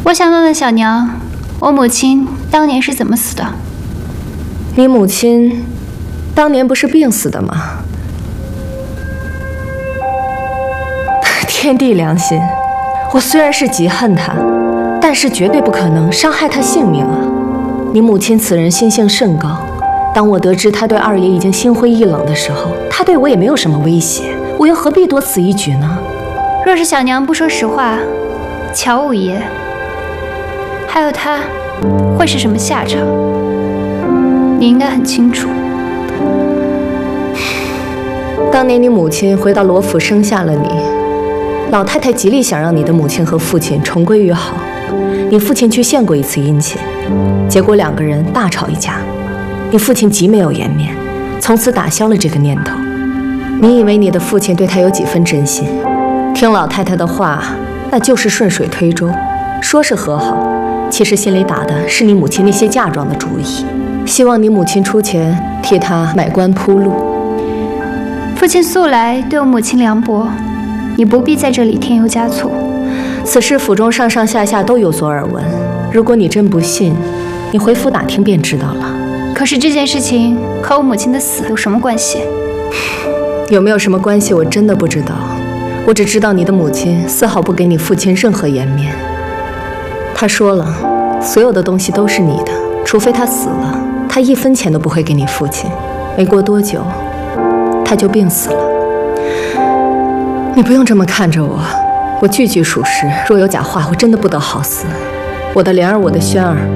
我想问问小娘，我母亲当年是怎么死的？ 你母亲当年不是病死的吗？天地良心，我虽然是极恨她，但是绝对不可能伤害她性命啊！你母亲此人心性甚高，当我得知她对二爷已经心灰意冷的时候，她对我也没有什么威胁，我又何必多此一举呢？ 若是小娘不说实话，乔五爷还有他会是什么下场？你应该很清楚。 当年你母亲回到罗府生下了你，老太太极力想让你的母亲和父亲重归于好，你父亲去献过一次殷勤，结果两个人大吵一架，你父亲极没有颜面，从此打消了这个念头。你以为你的父亲对他有几分真心，听老太太的话，那就是顺水推舟，说是和好，其实心里打的是你母亲那些嫁妆的主意，希望你母亲出钱替他买官铺路。 父亲素来对我母亲凉薄，你不必在这里添油加醋。 此事府中上上下下都有所耳闻，如果你真不信，你回府打听便知道了。 可是这件事情和我母亲的死有什么关系？ 有没有什么关系我真的不知道，我只知道你的母亲丝毫不给你父亲任何颜面。她说了，所有的东西都是你的，除非他死了，她一分钱都不会给你父亲。没过多久，他就病死了。你不用这么看着我，我句句属实，若有假话，我真的不得好死。我的莲儿，我的轩儿，